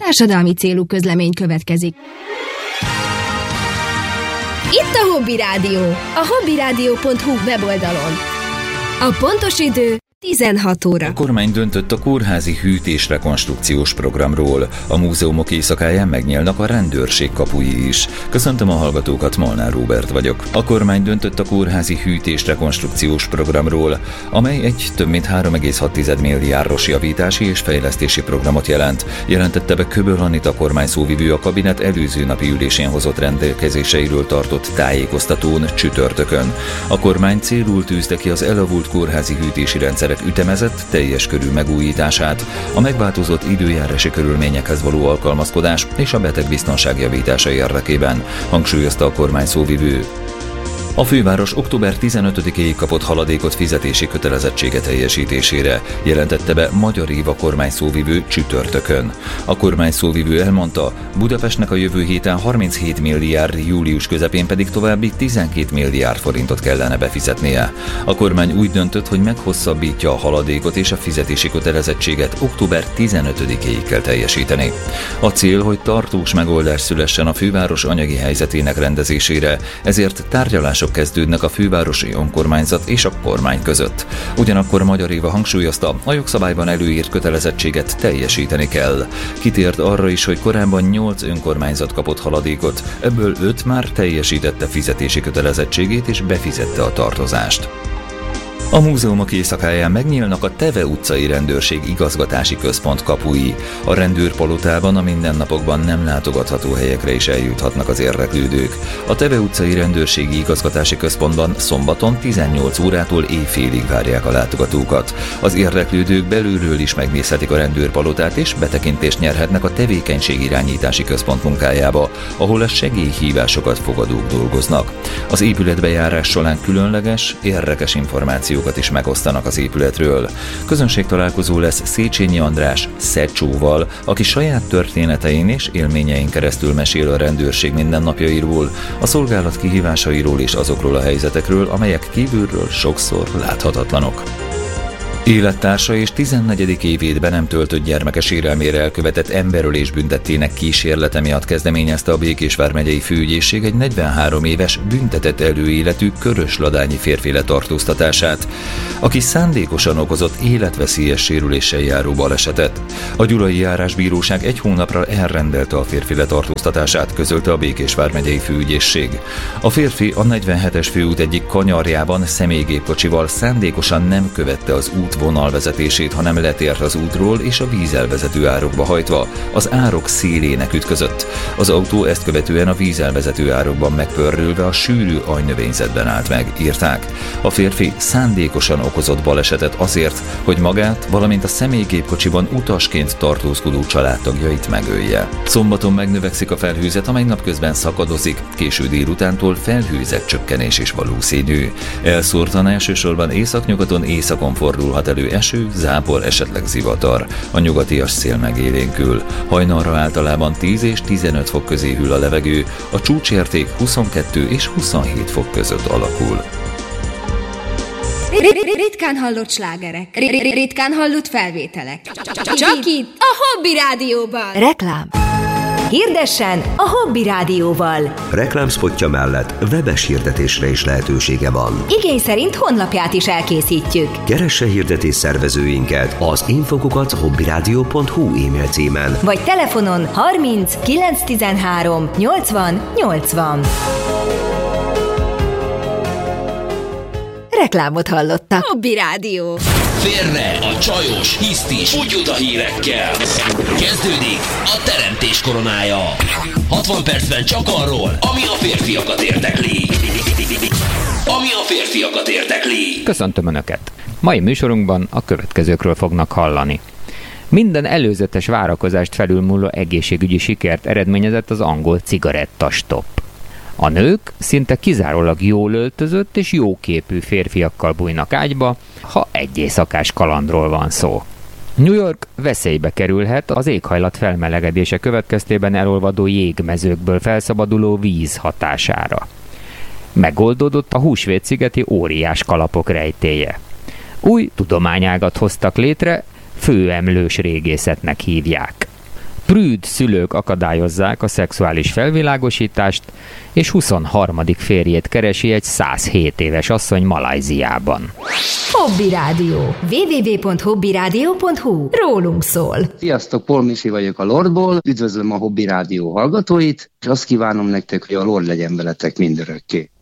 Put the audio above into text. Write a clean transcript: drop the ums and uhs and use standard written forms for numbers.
társadalmi célú közlemény következik. Itt a Hobby Rádió, a hobbyradio.hu weboldalon. A pontos idő 16 óra. A kormány döntött a kórházi hűtés-rekonstrukciós programról. A múzeumok éjszakáján megnyílnak a rendőrség kapui is. Köszöntöm a hallgatókat, Molnár Róbert vagyok. A kormány döntött a kórházi hűtés-rekonstrukciós programról, amely egy több mint 3,6 milliárdos javítási és fejlesztési programot jelent. Jelentette be Köböl Anita kormány szóvivő a kabinet előző napi ülésén hozott rendelkezéseiről tartott tájékoztatón csütörtökön. A kormány célul tűzte ki az elavult kórházi hűtési rendszer ütemezett, teljes körű megújítását, a megváltozott időjárási körülményekhez való alkalmazkodás és a betegbiztonság javítása érdekében, hangsúlyozta a kormány szóvivő. A főváros október 15-éig kapott haladékot fizetési kötelezettsége teljesítésére, jelentette be Magyar Éva kormány szóvivő csütörtökön. A kormány szóvivő elmondta, Budapestnek a jövő héten 37 milliárd, július közepén pedig további 12 milliárd forintot kellene befizetnie. A kormány úgy döntött, hogy meghosszabbítja a haladékot és a fizetési kötelezettséget október 15-éig kell teljesíteni. A cél, hogy tartós megoldás szülessen a főváros anyagi helyzetének rendezésére, ezért tárgyalások kezdődnek a fővárosi önkormányzat és a kormány között. Ugyanakkor Magyar Éva hangsúlyozta, a jogszabályban előírt kötelezettséget teljesíteni kell. Kitért arra is, hogy korábban 8 önkormányzat kapott haladékot, ebből 5 már teljesítette fizetési kötelezettségét és befizette a tartozást. A múzeumok éjszakáján megnyílnak a Teve utcai rendőrség igazgatási központ kapui. A rendőrpalotában a mindennapokban nem látogatható helyekre is eljuthatnak az érdeklődők. A Teve utcai rendőrségi igazgatási központban szombaton 18 órától éjfélig várják a látogatókat. Az érdeklődők belülről is megnézhetik a rendőrpalotát és betekintést nyerhetnek a tevékenységirányítási központ munkájába, ahol a segélyhívásokat fogadók dolgoznak. Az épületbejárás során különleges, érdekes információkat is megosztanak az épületről. Közönségtalálkozó lesz Széchenyi András Szecsóval, aki saját történetein és élményein keresztül mesél a rendőrség mindennapjairól, a szolgálat kihívásairól és azokról a helyzetekről, amelyek kívülről sokszor láthatatlanok. Élettársa és 14. évét be nem töltött gyermeke sérelmére elkövetett emberölés büntettének kísérlete miatt kezdeményezte a Békés vármegyei főügyészség egy 43 éves büntetett előéletű körösladányi férfi letartóztatását, aki szándékosan okozott életveszélyes sérüléssel járó balesetet. A Gyulai Járásbíróság 1 hónapra elrendelte a férfi letartóztatását, közölte a Békés vármegyei főügyészség. A férfi a 47-es főút egyik kanyarjában személygépkocsival szándékosan nem követte az útvonalvezetését, hanem letért az útról és a vízelvezető árokba hajtva az árok szélének ütközött. Az autó ezt követően a vízelvezető árokban megpörrülve a sűrű aljnövényzetben állt meg, írták. A férfi szándékosan okozott balesetet azért, hogy magát, valamint a személygépkocsiban utasként tartózkodó családtagjait megölje. Szombaton megnövekszik a felhőzet, amely napközben szakadozik, késő délutántól felhőzetcsökkenés is valószínű. Elszórtan elsősorban északnyugaton, északon fordulhat elő eső, zápor, esetleg zivatar. A nyugatias szél megélénkül. Hajnalra általában 10 és 15 fok közé hűl a levegő, a csúcsérték 22 és 27 fok között alakul. Ritkán hallott slágerek, ritkán hallott felvételek. Csak itt a Hobby Rádióban. Reklám. Hirdessen a Hobby Rádióval. Reklámszpotja mellett webes hirdetésre is lehetősége van. Igény szerint honlapját is elkészítjük. Keresse hirdetés szervezőinket az info@hobbyradio.hu e-mail címen. Vagy telefonon 30 913 80 80. Reklámot hallotta. Hobby Rádió. Félre a csajos, hisztis, úgyuta hírekkel. Kezdődik a teremtés koronája. 60 percben csak arról, ami a férfiakat érdekli. Köszöntöm Önöket! Mai műsorunkban a következőkről fognak hallani. Minden előzetes várakozást felülmúló egészségügyi sikert eredményezett az angol cigarettastopp. A nők szinte kizárólag jól öltözött és jóképű férfiakkal bújnak ágyba, ha egy éjszakás kalandról van szó. New York veszélybe kerülhet az éghajlat felmelegedése következtében elolvadó jégmezőkből felszabaduló víz hatására. Megoldódott a Húsvét-szigeti óriás kalapok rejtélye. Új tudományágat hoztak létre, főemlős régészetnek hívják. prűd szülők akadályozzák a szexuális felvilágosítást, és 23. férjét keresi egy 107 éves asszony Malajziában. Hobby Rádió. www.hobbyradio.hu. Rólunk szól. Sziasztok, Paul Misi vagyok a Lordból. Üdvözlöm a Hobby Rádió hallgatóit, és azt kívánom nektek, hogy a Lord legyen veletek mindörökké.